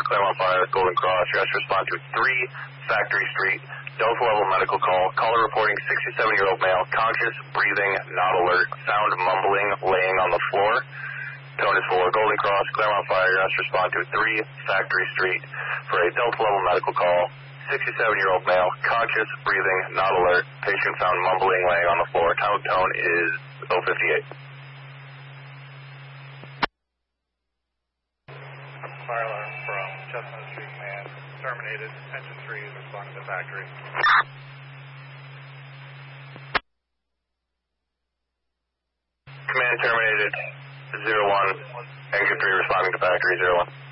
claim on fire, Golden Cross. You have to respond to 3 Factory Street, Delta level medical call. Caller reporting 67-year-old male, conscious, breathing, not alert, sound mumbling, laying on the floor. Tone is for Golden Cross, claim on fire. You have to respond to 3 Factory Street for a Delta level medical call. 67-year-old male, conscious, breathing, not alert, patient found mumbling, laying on the floor. Tone is 058. Fire alarm from Chestnut Street, man. Terminated. Engine 3 is responding to factory. Command terminated. 01. Engine 3 responding to factory 01.